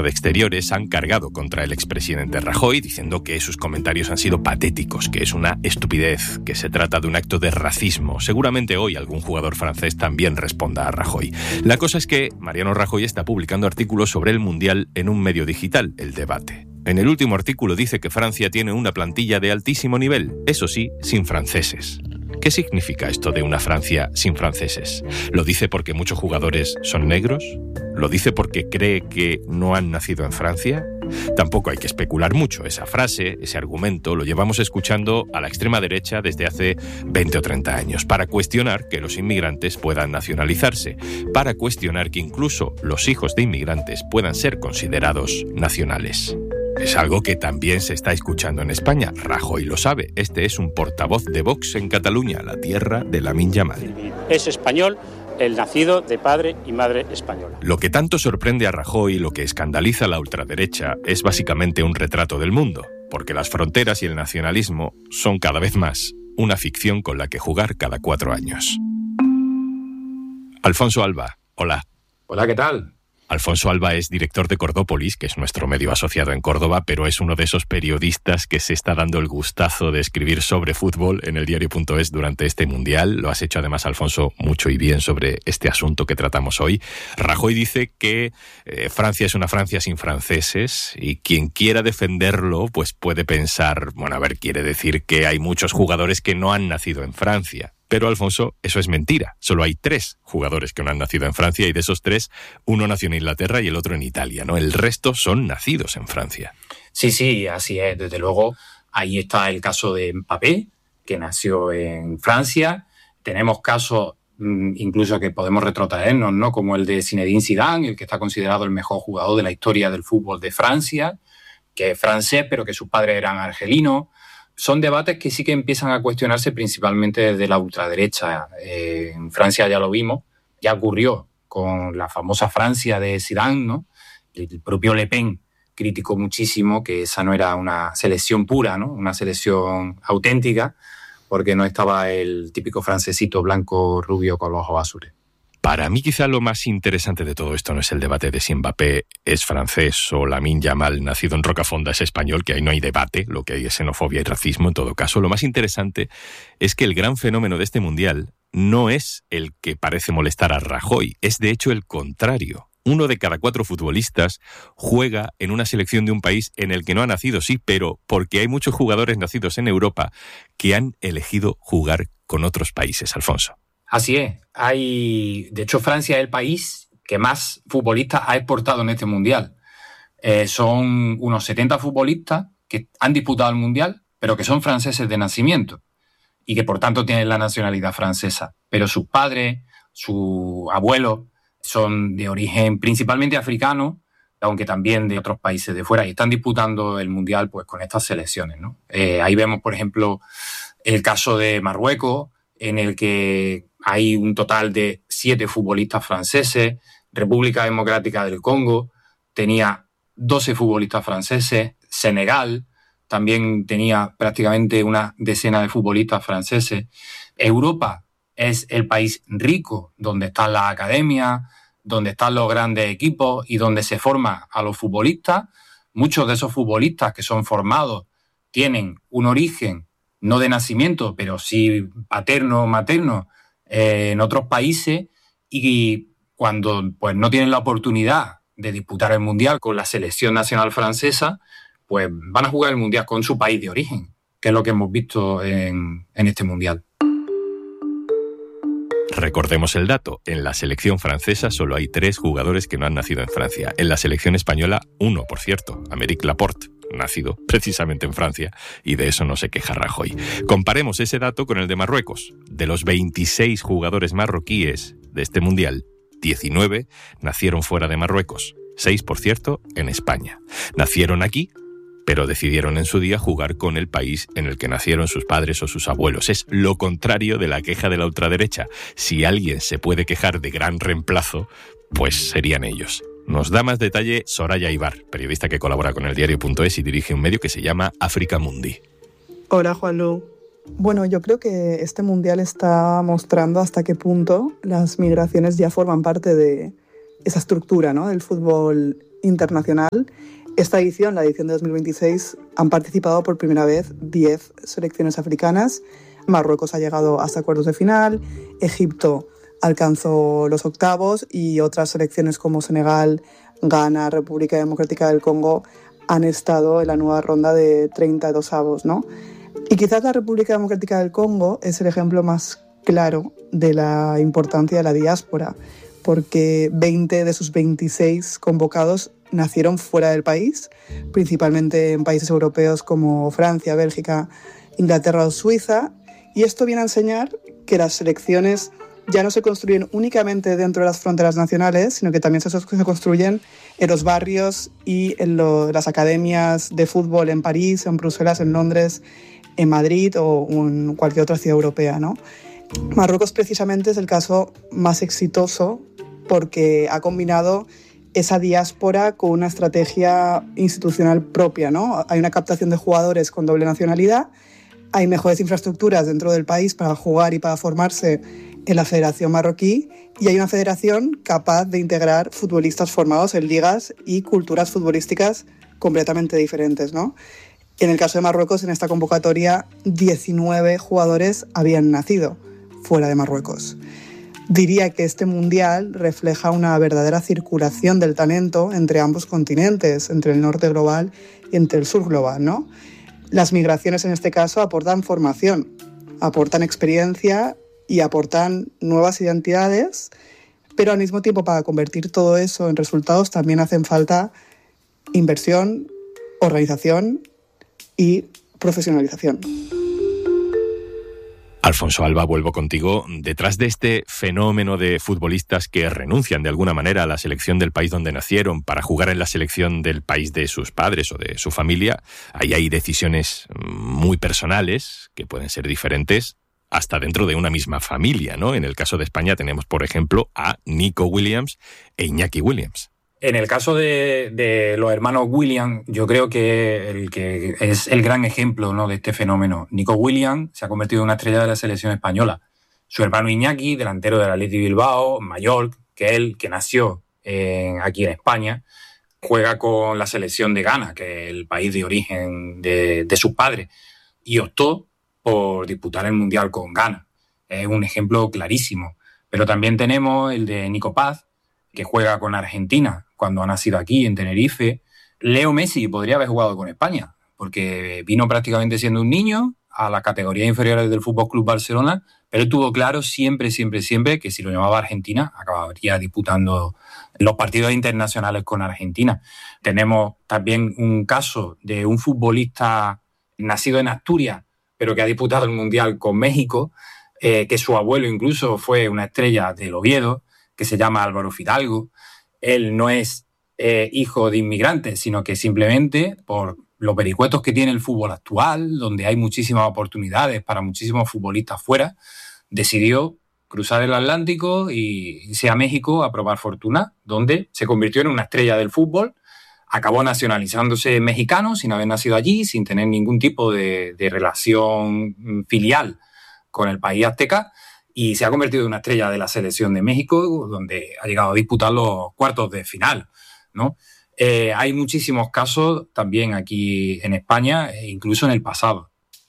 ministro de Exteriores han cargado contra el expresidente Rajoy, diciendo que sus comentarios han sido patéticos, que es una estupidez, que se trata de un acto de racismo. Seguramente hoy algún jugador francés también responda a Rajoy. La cosa es que Mariano Rajoy está publicando artículos sobre el Mundial en un medio digital, El Debate. En el último artículo dice que Francia tiene una plantilla de altísimo nivel, eso sí, sin franceses. ¿Qué significa esto de una Francia sin franceses? ¿Lo dice porque muchos jugadores son negros? ¿Lo dice porque cree que no han nacido en Francia? Tampoco hay que especular mucho. Esa frase, ese argumento, lo llevamos escuchando a la extrema derecha desde hace 20 o 30 años, para cuestionar que los inmigrantes puedan nacionalizarse, para cuestionar que incluso los hijos de inmigrantes puedan ser considerados nacionales. Es algo que también se está escuchando en España. Rajoy lo sabe. Este es un portavoz de Vox en Cataluña, la tierra de Lamine Yamal. Es español, el nacido de padre y madre española. Lo que tanto sorprende a Rajoy y lo que escandaliza a la ultraderecha es básicamente un retrato del mundo, porque las fronteras y el nacionalismo son cada vez más una ficción con la que jugar cada 4 años. Alfonso Alba, hola. Hola, ¿qué tal? Alfonso Alba es director de Cordópolis, que es nuestro medio asociado en Córdoba, pero es uno de esos periodistas que se está dando el gustazo de escribir sobre fútbol en el diario.es durante este Mundial. Lo has hecho además, Alfonso, mucho y bien sobre este asunto que tratamos hoy. Rajoy dice que Francia es una Francia sin franceses y quien quiera defenderlo pues puede pensar, bueno, a ver, quiere decir que hay muchos jugadores que no han nacido en Francia. Pero, Alfonso, eso es mentira. Solo hay 3 jugadores que no han nacido en Francia y de esos 3, uno nació en Inglaterra y el otro en Italia, ¿no? El resto son nacidos en Francia. Sí, así es. Desde luego, ahí está el caso de Mbappé, que nació en Francia. Tenemos casos incluso que podemos retrotraernos, ¿no? Como el de Zinedine Zidane, el que está considerado el mejor jugador de la historia del fútbol de Francia, que es francés, pero que sus padres eran argelinos. Son debates que sí que empiezan a cuestionarse principalmente desde la ultraderecha. En Francia ya lo vimos, ya ocurrió con la famosa Francia de Zidane, ¿no? El propio Le Pen criticó muchísimo que esa no era una selección pura, ¿no? Una selección auténtica, porque no estaba el típico francesito blanco rubio con los ojos azules. Para mí quizá lo más interesante de todo esto no es el debate de si Mbappé es francés o Lamine Yamal, nacido en Rocafonda, es español, que ahí no hay debate, lo que hay es xenofobia y racismo en todo caso. Lo más interesante es que el gran fenómeno de este Mundial no es el que parece molestar a Rajoy, es de hecho el contrario. 1 de cada 4 futbolistas juega en una selección de un país en el que no ha nacido, sí, pero porque hay muchos jugadores nacidos en Europa que han elegido jugar con otros países, Alfonso. Así es. De hecho, Francia es el país que más futbolistas ha exportado en este Mundial. Son unos 70 futbolistas que han disputado el Mundial, pero que son franceses de nacimiento y que por tanto tienen la nacionalidad francesa. Pero sus padres, sus abuelos son de origen principalmente africano, aunque también de otros países de fuera, y están disputando el Mundial pues con estas selecciones, ¿no? Ahí vemos, por ejemplo, el caso de Marruecos, en el que hay un total de 7 futbolistas franceses. República Democrática del Congo tenía 12 futbolistas franceses. Senegal también tenía prácticamente una decena de futbolistas franceses. Europa es el país rico donde están las academias, donde están los grandes equipos y donde se forma a los futbolistas. Muchos de esos futbolistas que son formados tienen un origen no de nacimiento, pero sí paterno o materno en otros países, y cuando pues no tienen la oportunidad de disputar el Mundial con la selección nacional francesa, pues van a jugar el Mundial con su país de origen, que es lo que hemos visto en este Mundial. Recordemos el dato, en la selección francesa solo hay 3 jugadores que no han nacido en Francia. En la selección española, 1, por cierto, Aymeric Laporte, nacido precisamente en Francia, y de eso no se queja Rajoy. Comparemos ese dato con el de Marruecos. De los 26 jugadores marroquíes de este Mundial, 19 nacieron fuera de Marruecos, 6, por cierto, en España. Nacieron aquí, pero decidieron en su día jugar con el país en el que nacieron sus padres o sus abuelos. Es lo contrario de la queja de la ultraderecha. Si alguien se puede quejar de gran reemplazo, pues serían ellos. Nos da más detalle Soraya Ibar, periodista que colabora con el diario.es y dirige un medio que se llama África Mundi. Hola, Juanlu. Bueno, yo creo que este Mundial está mostrando hasta qué punto las migraciones ya forman parte de esa estructura, ¿no?, del fútbol internacional. Esta edición, la edición de 2026, han participado por primera vez 10 selecciones africanas. Marruecos ha llegado hasta cuartos de final, Egipto alcanzó los octavos y otras selecciones como Senegal, Ghana, República Democrática del Congo han estado en la nueva ronda de 32avos, ¿no? Y quizás la República Democrática del Congo es el ejemplo más claro de la importancia de la diáspora, porque 20 de sus 26 convocados nacieron fuera del país, principalmente en países europeos como Francia, Bélgica, Inglaterra o Suiza, y esto viene a enseñar que las selecciones ya no se construyen únicamente dentro de las fronteras nacionales, sino que también se construyen en los barrios y en las academias de fútbol en París, en Bruselas, en Londres, en Madrid o en cualquier otra ciudad europea, ¿no? Marruecos precisamente es el caso más exitoso porque ha combinado esa diáspora con una estrategia institucional propia, ¿no? Hay una captación de jugadores con doble nacionalidad, hay mejores infraestructuras dentro del país para jugar y para formarse en la Federación Marroquí y hay una federación capaz de integrar futbolistas formados en ligas y culturas futbolísticas completamente diferentes, ¿no? En el caso de Marruecos, en esta convocatoria, 19 jugadores habían nacido fuera de Marruecos. Diría que este mundial refleja una verdadera circulación del talento entre ambos continentes, entre el norte global y entre el sur global, ¿no? Las migraciones en este caso aportan formación, aportan experiencia y aportan nuevas identidades, pero al mismo tiempo para convertir todo eso en resultados también hacen falta inversión, organización y profesionalización. Alfonso Alba, vuelvo contigo. Detrás de este fenómeno de futbolistas que renuncian de alguna manera a la selección del país donde nacieron para jugar en la selección del país de sus padres o de su familia, ahí hay decisiones muy personales que pueden ser diferentes hasta dentro de una misma familia, ¿no? En el caso de España tenemos, por ejemplo, a Nico Williams e Iñaki Williams. En el caso de los hermanos Williams, yo creo que el que es el gran ejemplo, ¿no?, de este fenómeno. Nico Williams se ha convertido en una estrella de la selección española. Su hermano Iñaki, delantero del Athletic Bilbao, mayor que él, que nació aquí en España, juega con la selección de Ghana, que es el país de origen de sus padres, y optó por disputar el Mundial con Ghana. Es un ejemplo clarísimo. Pero también tenemos el de Nico Paz, que juega con Argentina cuando ha nacido aquí, en Tenerife. Leo Messi podría haber jugado con España, porque vino prácticamente siendo un niño a las categorías inferiores del Fútbol Club Barcelona, pero él tuvo claro siempre que si lo llamaba Argentina, acabaría disputando los partidos internacionales con Argentina. Tenemos también un caso de un futbolista nacido en Asturias, pero que ha disputado el Mundial con México, que su abuelo incluso fue una estrella del Oviedo, que se llama Álvaro Fidalgo. Él no es hijo de inmigrantes, sino que simplemente por los vericuetos que tiene el fútbol actual, donde hay muchísimas oportunidades para muchísimos futbolistas fuera, decidió cruzar el Atlántico y irse a México a probar fortuna, donde se convirtió en una estrella del fútbol. Acabó nacionalizándose mexicano sin haber nacido allí, sin tener ningún tipo de relación filial con el país azteca, y se ha convertido en una estrella de la selección de México, donde ha llegado a disputar los cuartos de final, ¿no? Hay muchísimos casos también aquí en España, e incluso en el pasado.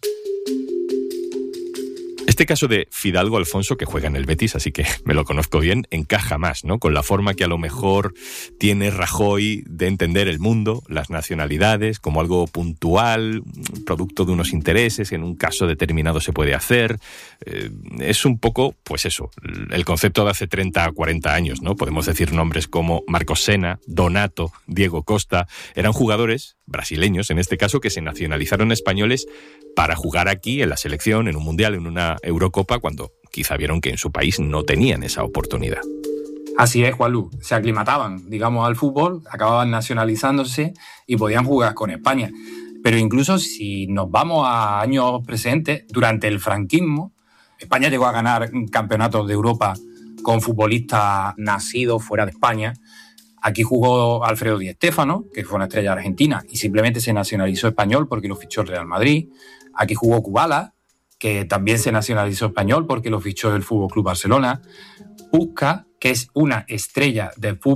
Este caso de Fidalgo, Alfonso, que juega en el Betis, así que me lo conozco bien, encaja más, ¿no?, con la forma que a lo mejor tiene Rajoy de entender el mundo, las nacionalidades, como algo puntual, producto de unos intereses, en un caso determinado se puede hacer. Es un poco, pues eso, el concepto de hace 30 a 40 años, ¿no? Podemos decir nombres como Marcos Sena, Donato, Diego Costa. Eran jugadores brasileños, en este caso, que se nacionalizaron españoles para jugar aquí en la selección, en un mundial, en una Eurocopa, cuando quizá vieron que en su país no tenían esa oportunidad. Así es, Juanlu. Se aclimataban, digamos, al fútbol, acababan nacionalizándose y podían jugar con España. Pero incluso si nos vamos a años presentes, durante el franquismo, España llegó a ganar campeonatos de Europa con futbolistas nacidos fuera de España. Aquí jugó Alfredo Di Stéfano, que fue una estrella argentina, y simplemente se nacionalizó español porque lo fichó el Real Madrid. Aquí jugó Kubala, que también se nacionalizó español porque lo fichó el Fútbol Club Barcelona. Puskas, que es una estrella del fútbol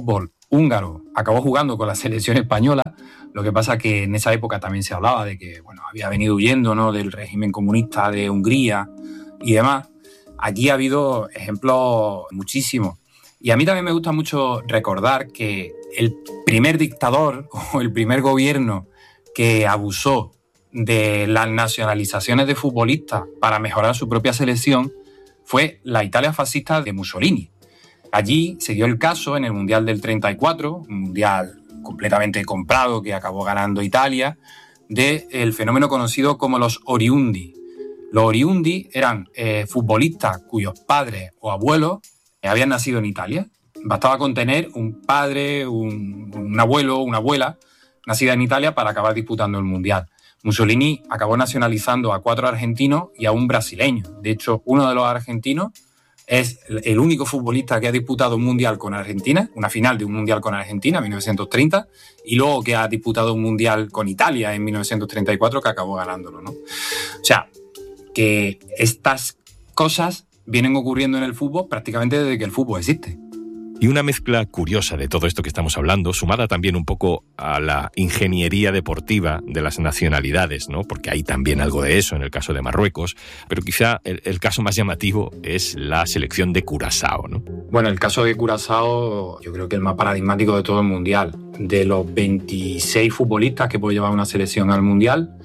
húngaro acabó jugando con la selección española. Lo que pasa que en esa época también se hablaba de que había venido huyendo, ¿no?, del régimen comunista de Hungría y demás. Aquí ha habido ejemplos muchísimos. Y a mí también me gusta mucho recordar que el primer dictador o el primer gobierno que abusó de las nacionalizaciones de futbolistas para mejorar su propia selección fue la Italia fascista de Mussolini. Allí se dio el caso en el Mundial del 34, un mundial completamente comprado que acabó ganando Italia, del fenómeno conocido como los oriundi. Los oriundi eran futbolistas cuyos padres o abuelos habían nacido en Italia. Bastaba con tener un padre, un abuelo, una abuela nacida en Italia para acabar disputando el Mundial. Mussolini acabó nacionalizando a 4 argentinos y a un brasileño. De hecho, uno de los argentinos es el único futbolista que ha disputado un Mundial con Argentina, una final de un Mundial con Argentina en 1930, y luego que ha disputado un Mundial con Italia en 1934, que acabó ganándolo, ¿no? O sea, que estas cosas vienen ocurriendo en el fútbol prácticamente desde que el fútbol existe. Y una mezcla curiosa de todo esto que estamos hablando, sumada también un poco a la ingeniería deportiva de las nacionalidades, ¿no? Porque hay también algo de eso en el caso de Marruecos, pero quizá el caso más llamativo es la selección de Curazao, ¿no? Bueno, el caso de Curazao yo creo que es el más paradigmático de todo el Mundial. De los 26 futbolistas que puede llevar una selección al Mundial,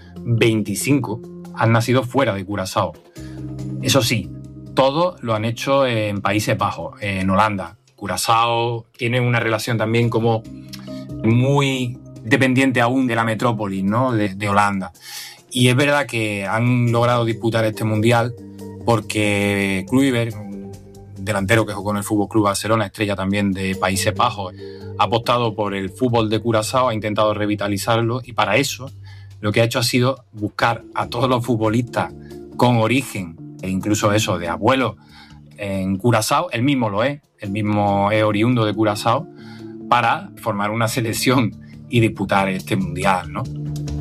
25 han nacido fuera de Curazao. Eso sí, todos lo han hecho en Países Bajos, en Holanda. Curazao tiene una relación también como muy dependiente aún de la metrópolis, ¿no?, de Holanda. Y es verdad que han logrado disputar este Mundial porque Kluivert, un delantero que jugó en el FC Barcelona, estrella también de Países Bajos, ha apostado por el fútbol de Curazao, ha intentado revitalizarlo, y para eso lo que ha hecho ha sido buscar a todos los futbolistas con origen, e incluso eso, de abuelos en Curazao. Él mismo lo es, él mismo es oriundo de Curazao, para formar una selección y disputar este Mundial, ¿no?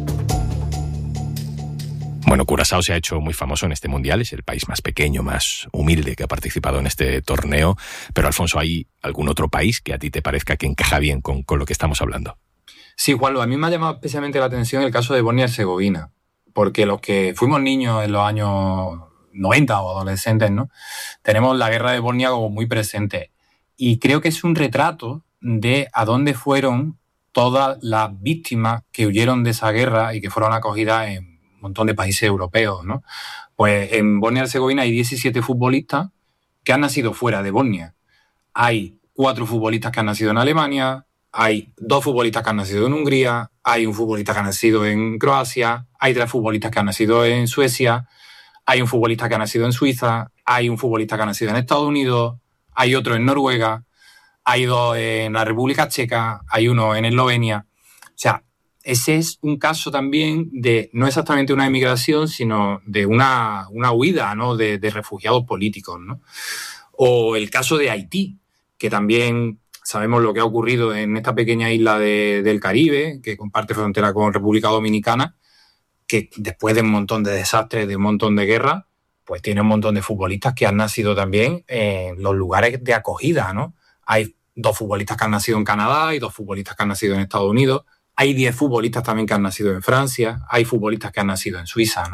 Bueno, Curazao se ha hecho muy famoso en este Mundial, es el país más pequeño, más humilde que ha participado en este torneo, pero Alfonso, ¿hay algún otro país que a ti te parezca que encaja bien con lo que estamos hablando? Sí, Juanlo, a mí me ha llamado especialmente la atención el caso de Bosnia y Herzegovina, porque los que fuimos niños en los años 90 o adolescentes, ¿no?, tenemos la guerra de Bosnia como muy presente. Y creo que es un retrato de a dónde fueron todas las víctimas que huyeron de esa guerra y que fueron acogidas en un montón de países europeos, ¿no? Pues en Bosnia y Herzegovina hay 17 futbolistas que han nacido fuera de Bosnia. Hay 4 futbolistas que han nacido en Alemania, hay 2 futbolistas que han nacido en Hungría, hay un futbolista que ha nacido en Croacia, hay 3 futbolistas que han nacido en Suecia, hay un futbolista que ha nacido en Suiza, hay un futbolista que ha nacido en Estados Unidos, hay otro en Noruega, hay 2 en la República Checa, hay uno en Eslovenia. O sea, ese es un caso también de no exactamente una emigración, sino de una huida, ¿no?, de refugiados políticos, ¿no? O el caso de Haití, que también sabemos lo que ha ocurrido en esta pequeña isla del Caribe, que comparte frontera con República Dominicana, que después de un montón de desastres, de un montón de guerras, pues tiene un montón de futbolistas que han nacido también en los lugares de acogida, ¿no? Hay 2 futbolistas que han nacido en Canadá, hay 2 futbolistas que han nacido en Estados Unidos, hay 10 futbolistas también que han nacido en Francia, hay futbolistas que han nacido en Suiza, ¿no?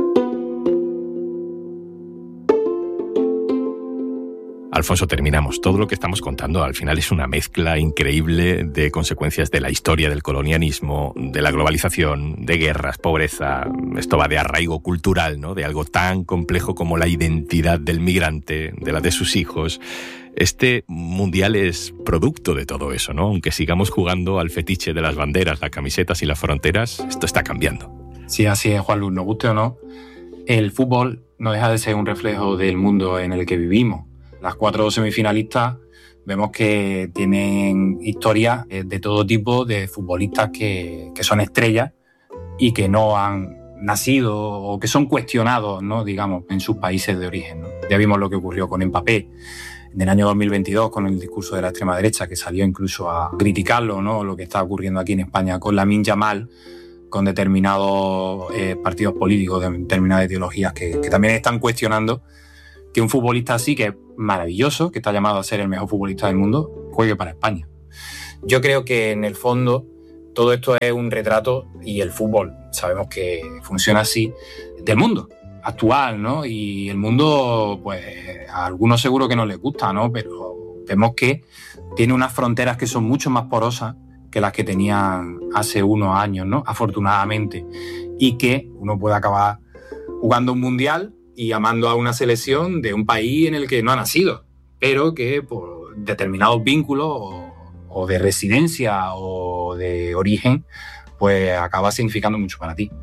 Alfonso, terminamos. Todo lo que estamos contando al final es una mezcla increíble de consecuencias de la historia del colonialismo, de la globalización, de guerras, pobreza. Esto va de arraigo cultural, ¿no?, de algo tan complejo como la identidad del migrante, de la de sus hijos. Este Mundial es producto de todo eso, ¿no? Aunque sigamos jugando al fetiche de las banderas, las camisetas y las fronteras, esto está cambiando. Sí, así es, Juan Luis, nos guste o no, el fútbol no deja de ser un reflejo del mundo en el que vivimos. Las 4 semifinalistas vemos que tienen historias de todo tipo, de futbolistas que son estrellas y que no han nacido o que son cuestionados, ¿no?, digamos, en sus países de origen, ¿no? Ya vimos lo que ocurrió con Mbappé en el año 2022 con el discurso de la extrema derecha, que salió incluso a criticarlo, ¿no?, lo que está ocurriendo aquí en España con Lamine Yamal, con determinados partidos políticos de determinadas ideologías que también están cuestionando que un futbolista así, que es maravilloso, que está llamado a ser el mejor futbolista del mundo, juegue para España. Yo creo que en el fondo todo esto es un retrato, y el fútbol sabemos que funciona así, del mundo actual, ¿no? Y el mundo, pues a algunos seguro que no les gusta, ¿no? Pero vemos que tiene unas fronteras que son mucho más porosas que las que tenían hace unos años, ¿no? Afortunadamente. Y que uno puede acabar jugando un mundial y amando a una selección de un país en el que no ha nacido, pero que por determinados vínculos o de residencia o de origen, pues acaba significando mucho para ti.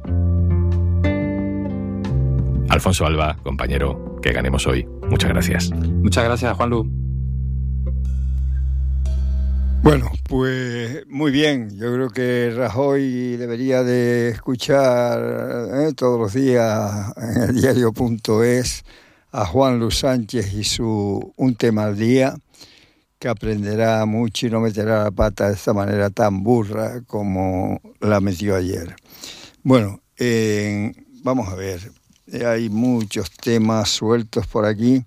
Alfonso Alba, compañero, que ganemos hoy. Muchas gracias. Muchas gracias, Juanlu. Bueno, pues muy bien. Yo creo que Rajoy debería de escuchar todos los días en el diario.es a Juanlu Sánchez y su Un tema al día, que aprenderá mucho y no meterá la pata de esta manera tan burra como la metió ayer. Bueno, vamos a ver. Hay muchos temas sueltos por aquí.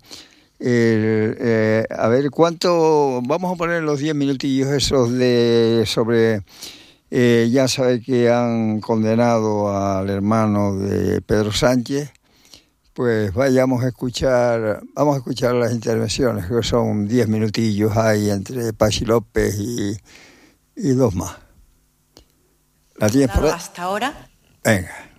A ver, ¿cuánto? Vamos a poner los 10 minutillos esos sobre... ya sabe que han condenado al hermano de Pedro Sánchez. Pues vamos a escuchar las intervenciones, que son 10 minutillos ahí entre Pachi López y dos más. ¿La tienes por ahí? ¿Hasta ahora? Venga.